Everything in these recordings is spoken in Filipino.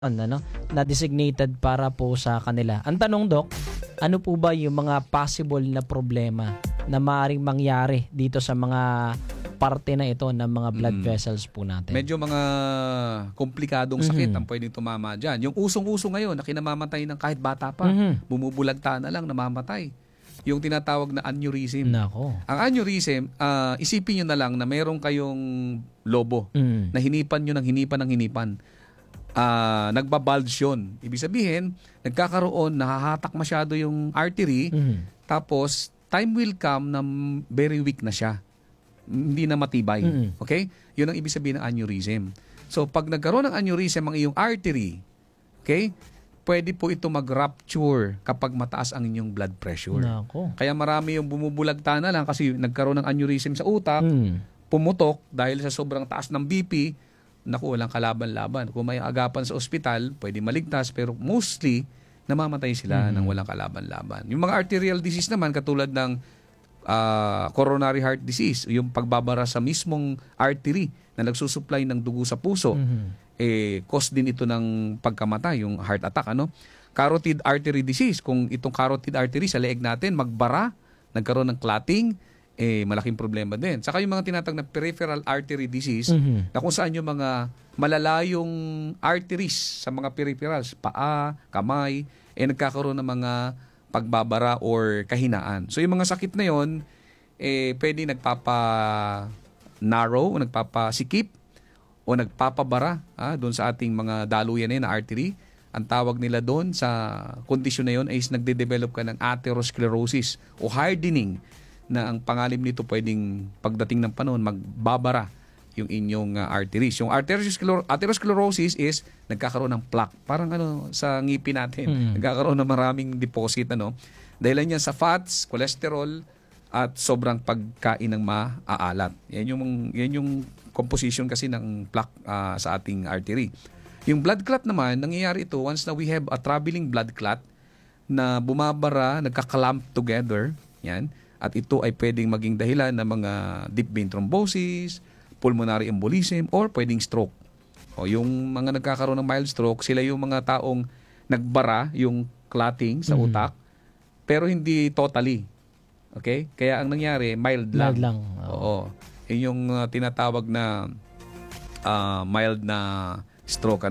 ano, na designated para po sa kanila. Ang tanong, Dok, ano po ba yung mga possible na problema na maaaring mangyari dito sa mga parte na ito ng mga blood vessels po natin? Medyo mga komplikadong sakit ang pwedeng tumama dyan. Yung usong-uso ngayon na kinamamatay ng kahit bata pa, bumubulagta na lang, namamatay. Yung tinatawag na aneurysm. Nako. Ang aneurysm, isipin nyo na lang na meron kayong lobo na hinipan nyo ng hinipan. Nagbabulge yun. Ibig sabihin, nagkakaroon, nahahatak masyado yung artery, tapos time will come na very weak na siya. Hindi na matibay. Okay? Yun ang ibig sabihin ng aneurysm. So, pag nagkaroon ng aneurysm ang iyong artery, okay, pwede po ito mag-rupture kapag mataas ang inyong blood pressure. Nako. Kaya marami yung bumubulagta na lang kasi nagkaroon ng aneurysm sa utak, pumutok dahil sa sobrang taas ng BP, naku, walang kalaban-laban. Kung may agapan sa ospital, pwede maligtas, pero mostly, namamatay sila ng walang kalaban-laban. Yung mga arterial disease naman, katulad ng coronary heart disease, yung pagbabara sa mismong artery na nagsusupply ng dugo sa puso, cause din ito ng pagkamatay, yung heart attack. Carotid artery disease, kung itong carotid artery sa leeg natin magbara, nagkaroon ng clotting, malaking problema din. Saka yung mga tinatawag na peripheral artery disease, na kung saan yung mga malalayong arteries sa mga peripherals, paa, kamay, nagkakaroon ng mga pagbabara or kahinaan. So yung mga sakit na yon, pwede nagpapa-narrow, o nagpapasikip, o nagpapabara doon sa ating mga daluyan na artery. Ang tawag nila doon sa kondisyon na yon ay nagde-develop ka ng atherosclerosis o hardening, na ang pangalim nito pwedeng pagdating ng panahon magbabara yung inyong arteries. Yung atherosclerosis is nagkakaroon ng plaque. Parang sa ngipin natin. Nagkakaroon ng maraming deposit. Dahil yan sa fats, cholesterol, at sobrang pagkain ng maaalat. Yan yung composition kasi ng plaque sa ating artery. Yung blood clot naman, nangyayari ito once na we have a traveling blood clot na bumabara, nagka-clump together. Yan. At ito ay pwedeng maging dahilan ng mga deep vein thrombosis, pulmonary embolism, or pwedeng stroke. O yung mga nagkakaroon ng mild stroke, sila yung mga taong nagbara yung clotting sa utak, pero hindi totally. Okay? Kaya ang nangyari, mild lang. Mild lang. Oo. Yun yung tinatawag na mild na stroke.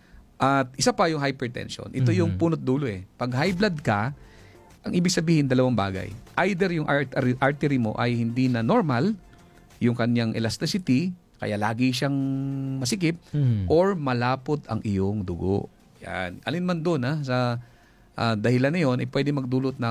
At isa pa yung hypertension. Ito yung punot dulo eh. Pag high blood ka, ang ibig sabihin, dalawang bagay. Either yung artery mo ay hindi na normal, yung kanyang elasticity, kaya lagi siyang masikip, or malapot ang iyong dugo. Yan. Alin man doon, sa dahilan na yun, ay pwede magdulot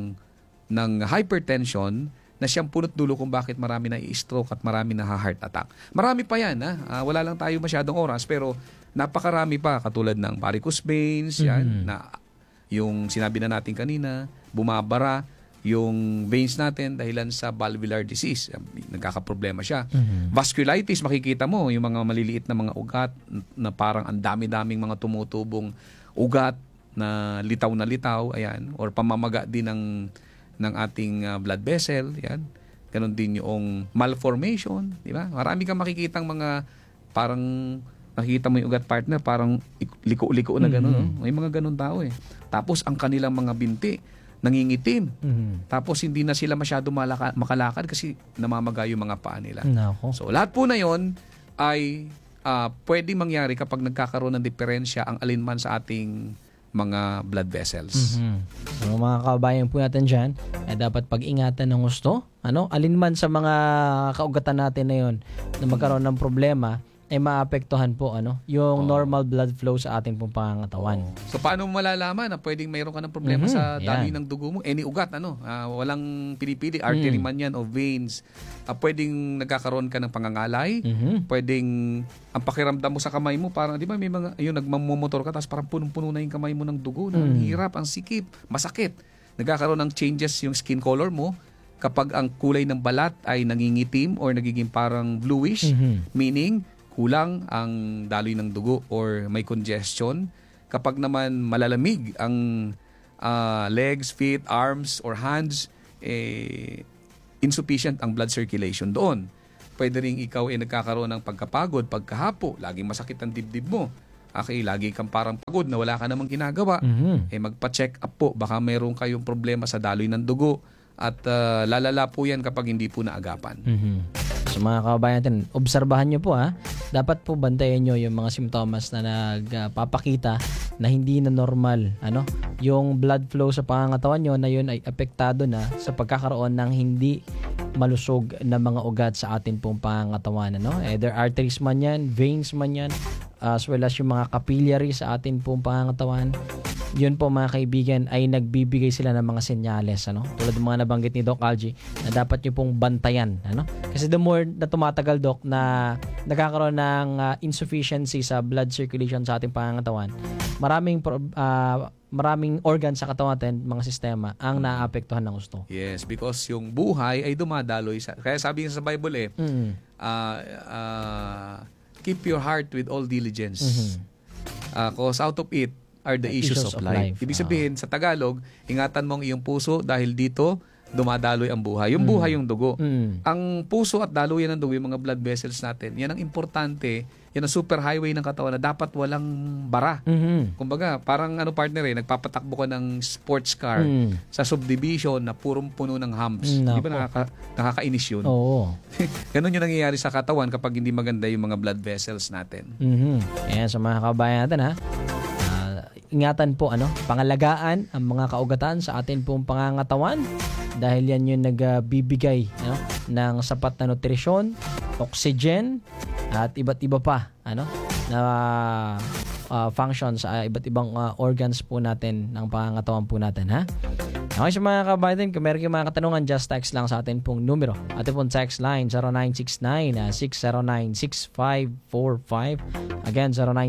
ng hypertension na siyang punot dulo kung bakit marami na i-stroke at marami na heart attack. Marami pa yan. Wala lang tayo masyadong oras, pero napakarami pa, katulad ng varicose veins, yan, na yung sinabi na natin kanina, bumabara yung veins natin dahilan sa valvular disease. Nagkakaproblema siya. Vasculitis, makikita mo yung mga maliliit na mga ugat na parang ang dami-daming mga tumutubong ugat na litaw, ayan, or pamamaga din ng ating blood vessel, yan. Ganon din yung malformation, di ba? Marami kang makikitang mga parang nakikita mo yung ugat partner, parang liko-liko na gano'n. May mga gano'n tao eh. Tapos ang kanilang mga binti, nangingitim. Tapos hindi na sila masyado makalakad kasi namamaga yung mga paa nila. Nako. So lahat po na yon ay pwedeng mangyari kapag nagkakaroon ng diferensya ang alinman sa ating mga blood vessels. So mga kabayan po natin dyan, dapat pag-ingatan ng gusto. Alinman sa mga kaugatan natin na yon na magkaroon ng problema, ay maapektuhan po yung normal blood flow sa ating pong pangangatawan. So paano mo malalaman na pwedeng mayroon ka ng problema sa daloy ng dugo mo? Any ugat, walang pinipili, artery man yan o veins. Pwedeng nagkakaroon ka ng pangangalay, pwedeng ang pakiramdam mo sa kamay mo, parang di ba may mga, nagmamomotor ka tapos parang punong-puno na yung kamay mo ng dugo, ang hirap, ang sikip, masakit. Nagkakaroon ng changes yung skin color mo kapag ang kulay ng balat ay nangingitim or nagiging parang bluish, meaning kulang ang daloy ng dugo or may congestion. Kapag naman malalamig ang legs, feet, arms, or hands, insufficient ang blood circulation doon. Pwede rin ikaw nagkakaroon ng pagkapagod, pagkahapo, laging masakit ang dibdib mo. Okay, lagi kang parang pagod na wala ka namang ginagawa, magpa-check up po. Baka meron kayong problema sa daloy ng dugo at lalala po yan kapag hindi po naagapan. So mga kababayan natin, obserbahan nyo po dapat po bantayan nyo yung mga simptomas na nagpapakita na hindi na normal. Yung blood flow sa pangangatawan nyo na yun ay apektado na sa pagkakaroon ng hindi malusog na mga ugat sa atin pong pangangatawan. Either arteries man yan, veins man yan, as well as yung mga capillary sa atin pong pangangatawan. Yun po mga kaibigan ay nagbibigay sila ng mga senyales, tulad ng mga nabanggit ni Doc Algie na dapat nyo pong bantayan, kasi the more na tumatagal, Doc, na nagkakaroon ng insufficiency sa blood circulation sa ating pangangatawan, maraming organs sa katawan natin, mga sistema ang naapektuhan ng gusto. Yes, because yung buhay ay dumadaloy kaya sabi nga sa Bible keep your heart with all diligence. Cause out of it are the issues of life. Ibig sabihin, sa Tagalog, ingatan mo ang iyong puso dahil dito dumadaloy ang buhay. Yung buhay yung dugo. Ang puso at daluyan ng dugo, yung mga blood vessels natin, yan ang importante, yan ang super highway ng katawan na dapat walang bara. Kumbaga, parang partner nagpapatakbo ka ng sports car sa subdivision na purong puno ng humps. Di ba nakakainis yun? Oo. Ganun yung nangyayari sa katawan kapag hindi maganda yung mga blood vessels natin. Ayan, sa mga kabayan natin ingatan po pangalagaan ang mga kaugatan sa atin pong pangangatawan dahil yan yung nagbibigay ng sapat na nutrisyon, oxygen at iba't iba pa na functions sa iba't ibang organs po natin ng pangangatawan po natin, Okay, sa mga kabayan, kung meron kayong mga katanungan, just text lang sa atin pong numero. Atin pong text line 0969-609-6545. Again,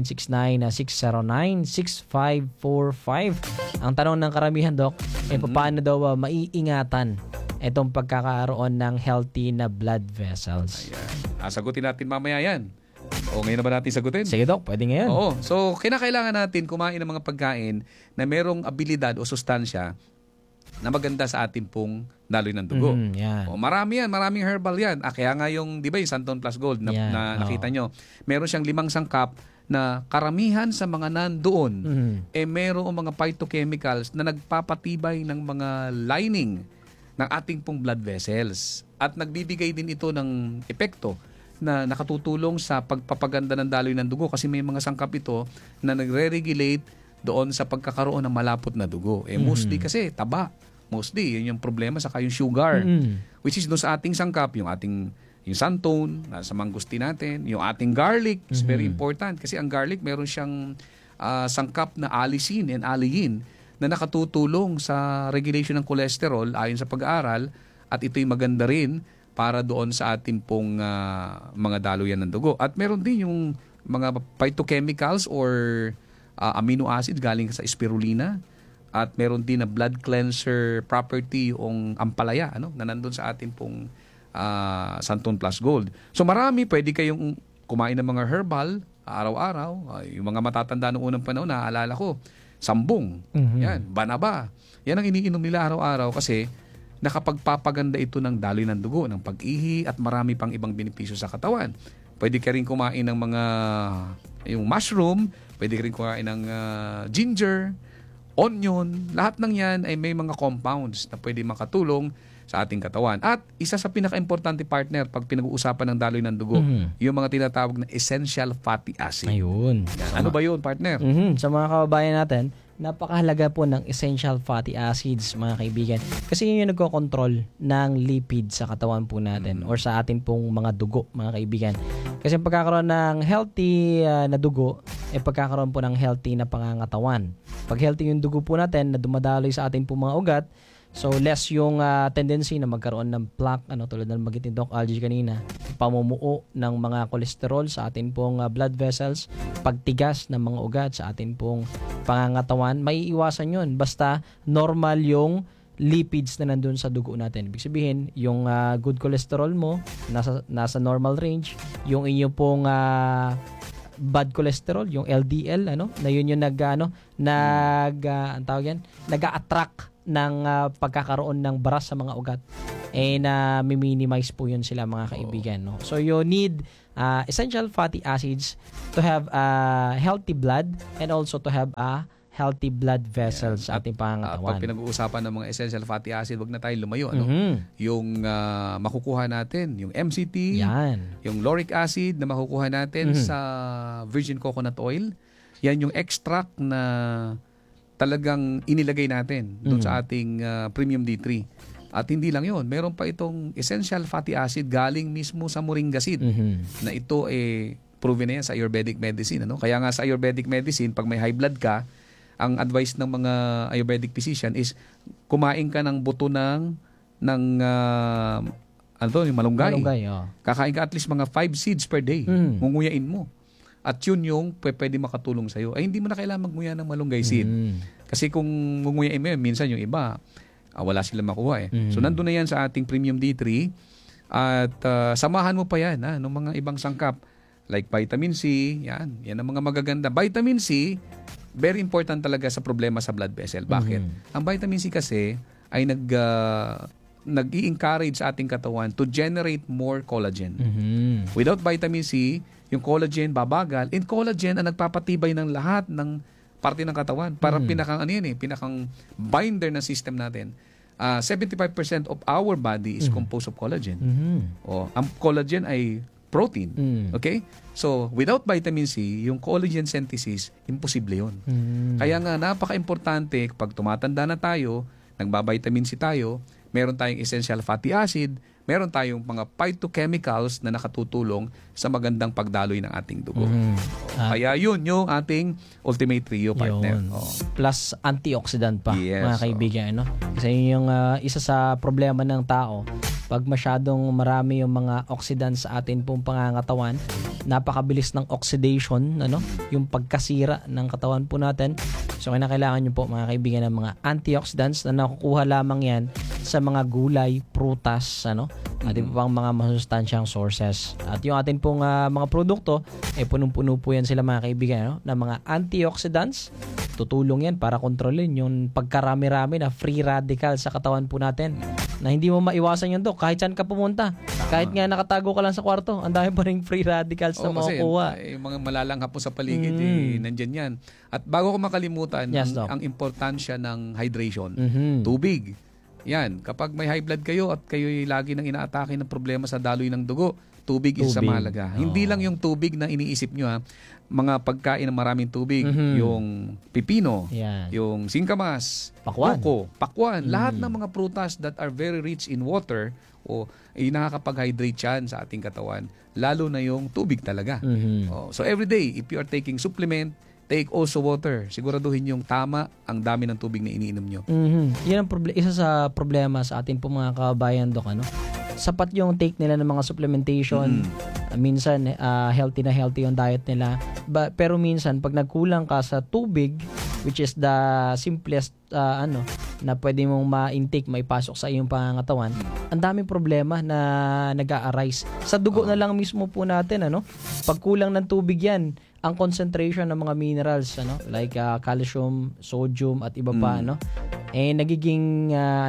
0969-609-6545. Ang tanong ng karamihan, Doc, paano daw maiingatan itong pagkakaroon ng healthy na blood vessels? Ayan. Sagutin natin mamaya yan. O ngayon na ba natin sagutin? Sige, Doc, pwede ngayon. Oo. So, kinakailangan natin kumain ng mga pagkain na merong abilidad o sustansya na maganda sa ating pong daloy ng dugo. Yan. Marami yan, maraming herbal yan. Kaya nga yung, di ba yung Santon Plus Gold na nakita nyo, meron siyang 5 sangkap na karamihan sa mga nandoon, merong mga phytochemicals na nagpapatibay ng mga lining ng ating pong blood vessels. At nagbibigay din ito ng epekto na nakatutulong sa pagpapaganda ng daloy ng dugo kasi may mga sangkap ito na nagre-regulate doon sa pagkakaroon ng malapot na dugo. Mostly kasi taba. Mostly, yun yung problema. Saka yung sugar. Which is doon sa ating sangkap, yung santon, sa mangustin natin, yung ating garlic is very important. Kasi ang garlic, meron siyang sangkap na allicin and allein na nakatutulong sa regulation ng cholesterol ayon sa pag-aaral. At ito'y maganda rin para doon sa ating pong mga daluyan ng dugo. At meron din yung mga phytochemicals or amino acids galing sa spirulina at meron din na blood cleanser property yung ampalaya na nandun sa atin pong Santon Plus Gold. So marami, pwede kayong kumain ng mga herbal araw-araw. Yung mga matatanda noong unang panahon, naaalala ko, sambong, yan, banaba. Yan ang iniinom nila araw-araw kasi nakapagpapaganda ito ng daloy ng dugo, ng pag-ihi at marami pang ibang benepisyo sa katawan. Pwede ka rin kumain ng yung mushroom, pwede ka rin kumain ng ginger, onion, lahat ng yan ay may mga compounds na pwede makatulong sa ating katawan. At isa sa pinaka-importante, partner, pag pinag-uusapan ng daloy ng dugo, yung mga tinatawag na essential fatty acid. Ayun. Ano ba yun, partner? Sa mga kababayan natin, napakahalaga po ng essential fatty acids, mga kaibigan. Kasi yun yung nagko-control ng lipid sa katawan po natin or sa atin pong mga dugo, mga kaibigan. Kasi pagkakaroon ng healthy na dugo, pagkakaroon po ng healthy na pangangatawan. Pag healthy yung dugo po natin na dumadaloy sa atin pong mga ugat, so less yung tendency na magkaroon ng plaque, tulad ng magit ni Doc Algie kanina, pamumuo ng mga kolesterol sa atin pong blood vessels, pagtigas ng mga ugat sa atin pong pangangatawan, maiiwasan yun. Basta normal yung lipids na nandun sa dugo natin. Ibig sabihin, yung good cholesterol mo, nasa normal range, yung inyong pong bad cholesterol, yung LDL, na yun yung nag-attract ng pagkakaroon ng baras sa mga ugat, na minimize po yun sila, mga kaibigan. So you need essential fatty acids to have healthy blood and also to have a healthy blood vessels sa ating Pag pangangatawan. pinag-uusapan ng mga essential fatty acid, wag na tayo lumayo. Ano? Mhm. Yung makukuha natin, yung MCT, Yan. yung lauric acid na makukuha natin sa virgin coconut oil, yan yung extract na talagang inilagay natin doon sa ating premium D3. At hindi lang yun, meron pa itong essential fatty acid galing mismo sa moringa seed na ito proven na yan sa Ayurvedic medicine. Ano? Kaya nga sa Ayurvedic medicine, pag may high blood ka, ang advice ng mga Ayurvedic physician is kumain ka ng buto ng yung malunggay. Malunggay, oh. Kakain ka at least mga 5 seeds per day. Ngunguyain mo. At yun yung pwede makatulong sa'yo. Ay hindi mo na kailangan magnguya ng malunggay seed. Kasi kung ngunguyain mo yun, minsan yung iba, wala sila makuha So nandun na yan sa ating Premium D3 at samahan mo pa yan ng mga ibang sangkap like vitamin C, yan ang mga magaganda. Vitamin C, very important talaga sa problema sa blood vessel. Bakit? Ang vitamin C kasi ay nag-i-encourage sa ating katawan to generate more collagen. Without vitamin C, yung collagen babagal. And collagen ang nagpapatibay ng lahat ng parte ng katawan. Para pinakang binder ng system natin. 75% of our body is composed of collagen. Ang collagen ay protein. Okay? So, without vitamin C, yung collagen synthesis, imposible yun. Kaya nga, napaka-importante pag tumatanda na tayo, nagba-vitamin C tayo, meron tayong essential fatty acid, meron tayong mga phytochemicals na nakatutulong sa magandang pagdaloy ng ating dugo. Kaya yun yung ating ultimate trio, partner. Plus antioxidant pa, Yes, mga kaibigan. No? Kasi yun yung isa sa problema ng tao. Pag masyadong marami yung mga oxidants sa atin pong pangangatawan, napakabilis ng oxidation, yung pagkasira ng katawan po natin. So kailangan nyo po, mga kaibigan, ng mga antioxidants na nakukuha lamang yan sa mga gulay, prutas, at iba pang mga masustansyang sources. At yung atin pong mga produkto, punong-puno po yan sila, mga kaibigan, na mga antioxidants. Tutulong yan para kontrolin yung pagkarami-rami na free radical sa katawan po natin. Na hindi mo maiwasan yun, Dok. Kahit saan ka pumunta. Kahit nga nakatago ka lang sa kwarto, ang dami pa rin free radicals na makukuha. Kasi yung mga malalanghap po sa paligid, nandyan yan. At bago ko makalimutan, ang importansya ng hydration. Tubig. Yan, kapag may high blood kayo at kayo'y lagi nang inaatake ng problema sa daloy ng dugo, tubig is mahalaga. Hindi lang yung tubig na iniisip nyo, mga pagkain ng maraming tubig, yung pipino, yung singkamas, koko, pakwan, lahat ng mga prutas that are very rich in water nakakapag-hydrate yan sa ating katawan, lalo na yung tubig talaga. So every day, if you are taking supplement, take also water. Siguraduhin yung tama ang dami ng tubig na iniinom nyo. Yan ang isa sa problema sa atin po mga kabayan, Dok. Sapat yung take nila ng mga supplementation. Minsan, healthy na healthy yung diet nila. Pero minsan, pag nagkulang ka sa tubig, which is the simplest na pwede mong ma-intake, maipasok sa iyong pangangatawan, ang daming problema na nag-a-arise. Sa dugo na lang mismo po natin, pag kulang ng tubig yan, ang concentration ng mga minerals, like calcium, sodium, at iba pa, nagiging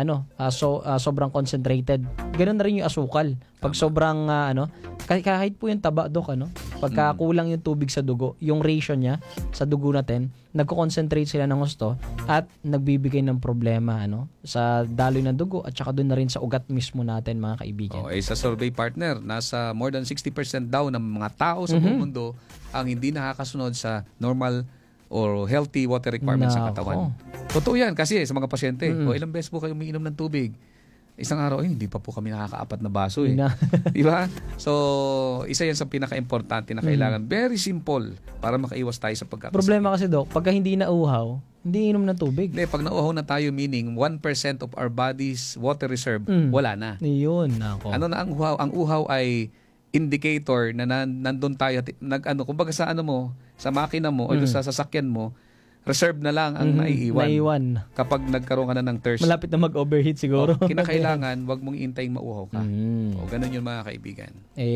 sobrang concentrated. Ganun na rin yung asukal. Pag sobrang kahit po yung taba, Dok, pagka kulang yung tubig sa dugo, yung ratio niya sa dugo natin, nagko-concentrate sila ng gusto at nagbibigay ng problema sa daloy ng dugo at saka doon na rin sa ugat mismo natin, mga kaibigan. Sa survey, partner, nasa more than 60% daw ng mga tao sa buong mundo ang hindi nakakasunod sa normal or healthy water requirements sa katawan. Totoo yan kasi sa mga pasyente, ilang beses po kayo umiinom ng tubig? Isang araw, hindi pa po kami nakakaapat na baso Diba? So, isa yan sa pinaka-importante na kailangan. Very simple para makaiwas tayo sa pagkakasakit. Problema kasi, Dok, pagka hindi nauhaw, hindi inom ng tubig. Hindi, pag nauhaw na tayo, meaning 1% of our body's water reserve, wala na. Yun, ako. Ano na ang uhaw? Ang uhaw ay indicator na nandun tayo, kumbaga sa sa makina mo o sa sasakyan mo, reserve na lang ang naiiwan. Kapag nagkaroon ka na ng thirst. Malapit na mag-overheat siguro. Kinakailangan, wag mong intaying mauhaw ka. Ganun yun, mga kaibigan.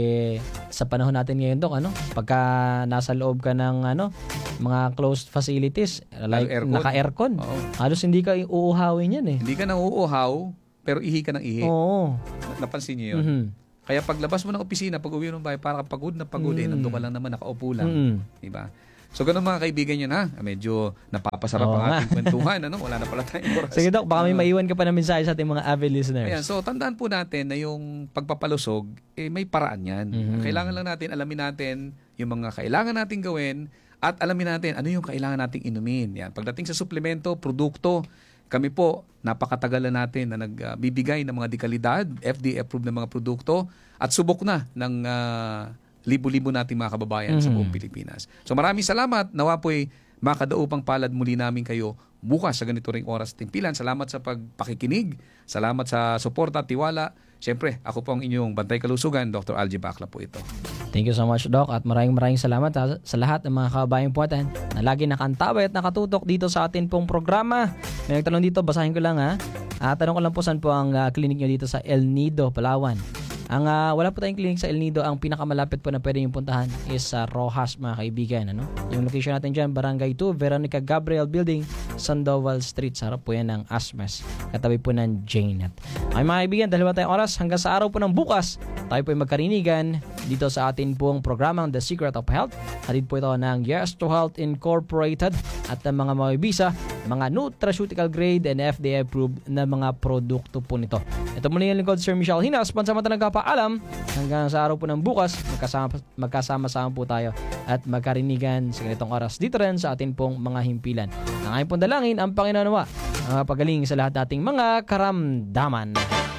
Sa panahon natin ngayon, Dok, pagka nasa loob ka ng mga closed facilities, like naka-aircon, halos hindi ka uuhawin yan Hindi ka nang uuhaw, pero ihi ka ng ihi. Oo. Napansin niyo yun? Kaya paglabas mo ng opisina, pag uwi ng bahay, para pagod na pagod, nandun ka lang naman, nakaupo lang. Diba? So, ganun mga kaibigan yun, ha? Medyo napapasarap ang ating kwentuhan. Wala na pala tayong oras. Sige, Doc, baka may maiwan ka pa na mensahe sa ating mga avid listeners. Ayan, so, tandaan po natin na yung pagpapalusog, may paraan yan. Kailangan lang natin, alamin natin yung mga kailangan natin gawin at alamin natin ano yung kailangan nating inumin. Yan. Pagdating sa suplemento, produkto, kami po, napakatagal na natin na nagbibigay ng mga dekalidad, FDA-approved na mga produkto at subok na ng libo-libo nating mga kababayan sa buong Pilipinas. So maraming salamat. Nawa po'y makadaupang palad muli namin kayo bukas sa ganito ring oras at timpilan. Salamat sa pagpakikinig. Salamat sa suporta at tiwala. Siyempre, ako po ang inyong Bantay Kalusugan, Dr. Algie Bacla po ito. Thank you so much, Doc. At maraming salamat sa lahat ng mga kababayang po natin na lagi nakantabay at nakatutok dito sa atin pong programa. May nagtanong dito, basahin ko lang ha. Tanong ko lang po saan po ang clinic nyo dito sa El Nido, Palawan. Wala po tayong clinic sa El Nido. Ang pinakamalapit po na pwede yung puntahan is sa Rojas, mga kaibigan. Yung location natin dyan, Barangay 2, Veronica Gabriel Building, Sandoval Street. Sa harap po yan ng Asmes. Katabi po ng Janet. Okay mga kaibigan, dahil wala tayong oras, hanggang sa araw po ng bukas, tayo po ay magkarinigan dito sa atin pong programang The Secret of Health. Hatid po ito ng Yes to Health Incorporated at ng mga mabibisa, mga nutraceutical grade and FDA approved na mga produkto po nito. Ito muli yung lingkod, Sir Michelle Hinas. Pansamantala nagpapaalam hanggang sa araw po ng bukas, magkasama-sama po tayo at magkarinigan sa ganitong oras dito rin sa atin pong mga himpilan. Ang aking pong dalangin, ang Panginoon nawa, ang pagaling sa lahat nating mga karamdaman.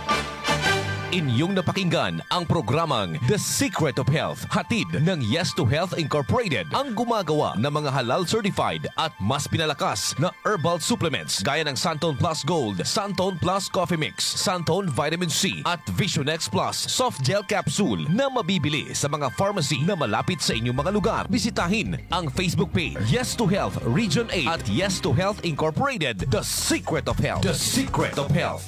Inyong napakinggan ang programang The Secret of Health, hatid ng Yes to Health Incorporated, ang gumagawa ng mga halal certified at mas pinalakas na herbal supplements gaya ng Santon Plus Gold, Santon Plus Coffee Mix, Santon Vitamin C at Visionex Plus Soft Gel Capsule na mabibili sa mga pharmacy na malapit sa inyong mga lugar. Bisitahin ang Facebook page Yes to Health Region 8 at Yes to Health Incorporated, The Secret of Health. The Secret of Health.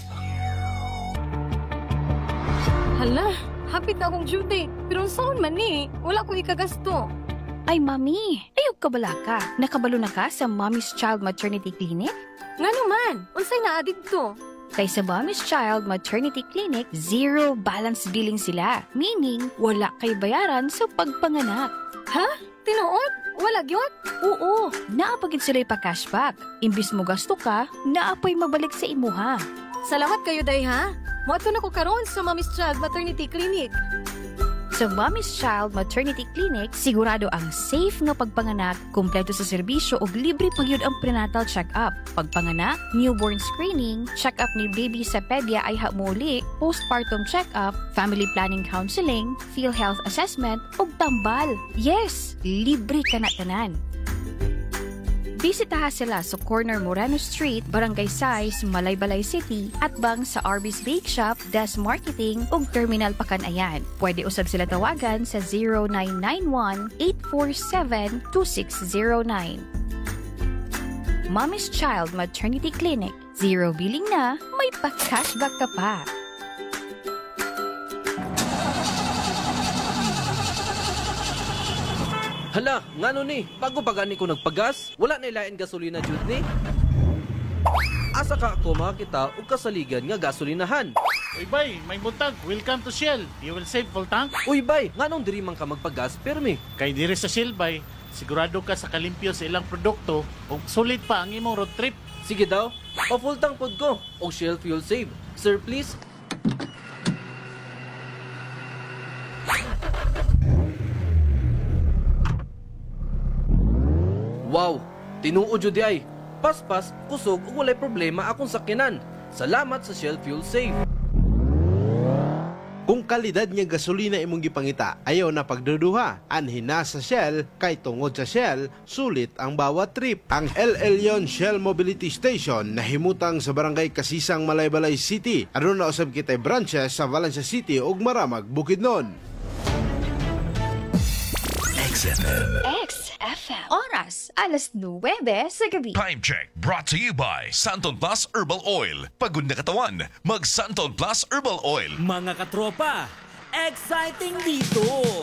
Hala, hapit na akong duty. Pero saan man wala ko ikagasto. Ay, Mami, ayog ka bala ka. Nakabalo na ka sa Mommy's Child Maternity Clinic? Nga naman, unsay naadig to? Kay sa Mommy's Child Maternity Clinic, zero balance billing sila. Meaning, wala kay bayaran sa pagpanganak. Ha? Tinuod? Wala gyud? Oo, naapagid sila'y pa-cashback. Imbis mo gasto ka, naapoy mabalik sa imuha. Salamat kayo, day ha? Moto na ko karon sa Mommy's Child Maternity Clinic. Sa Mommy's Child Maternity Clinic, sigurado ang safe nga pagpanganak, kumpleto sa serbisyo ug libre pagyud ang prenatal check-up. Pagpanganak, newborn screening, check-up ni baby sa pedya ay hamuli, postpartum check-up, family planning counseling, PhilHealth assessment ug tambal. Yes, libre ka na tanan. Bisitaha sila sa corner Moreno Street, Barangay Sais, Malaybalay City at bang sa Arby's Bake Shop, Des Marketing ug Terminal Pakanayan. Pwede usab sila tawagan sa 0991-847-2609. Mommy's Child Maternity Clinic. Zero billing na, may pa-cashback ka pa. Hala, ngano ni? Bago pa gani ko nagpagas, wala na ilain gasolina jud ni. Asa ka ako makakita og kasaligan nga gasolinahan? Uy bay, may buntag. Welcome to Shell. You will save full tank. Uy bay, nganong diri man ka magpagas permi? Kay diri sa Shell bay, sigurado ka sa kalimpyo sa ilang produkto ug sulit pa ang imong road trip. Sige daw, pa-full tank pod ko og Shell Fuel Save. Sir, please. Wow, tinuod jud ay. Paspas, kusog ug walay problema akong sakyanan. Salamat sa Shell Fuel Save. Kung kalidad nga gasolina imong gipangita, ayaw na pagduduha. Anhin na sa Shell, kay tungod sa Shell, sulit ang bawat trip. Ang El Elyon Shell Mobility Station na himutang sa Barangay Kasisang, Malaybalay City. Aron na usab kitay branches sa Valencia City ug Maramag, Bukidnon. XFM. XFM. Oras, alas 9 sa gabi. Time check brought to you by Santon Plus Herbal Oil. Pagod na katawan, mag Santon Plus Herbal Oil. Mga katropa, exciting dito!